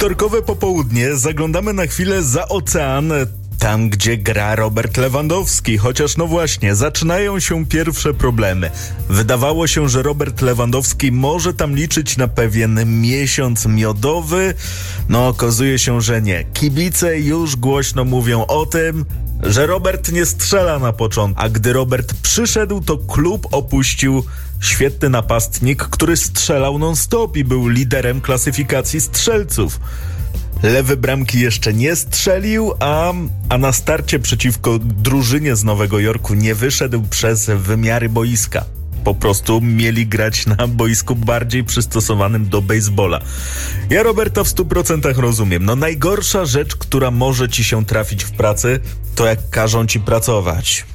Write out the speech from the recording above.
Wtorkowe popołudnie, zaglądamy na chwilę za ocean, tam gdzie gra Robert Lewandowski, chociaż no właśnie, zaczynają się pierwsze problemy. Wydawało się, że Robert Lewandowski może tam liczyć na pewien miesiąc miodowy, no okazuje się, że nie. Kibice już głośno mówią o tym, że Robert nie strzela na początku, a gdy Robert przyszedł, to klub opuścił świetny napastnik, który strzelał non-stop i był liderem klasyfikacji strzelców. Lewy bramki jeszcze nie strzelił, a na starcie przeciwko drużynie z Nowego Jorku nie wyszedł przez wymiary boiska. Po prostu mieli grać na boisku bardziej przystosowanym do bejsbola. Ja Roberta w 100% rozumiem. No najgorsza rzecz, która może ci się trafić w pracy, to jak każą ci pracować.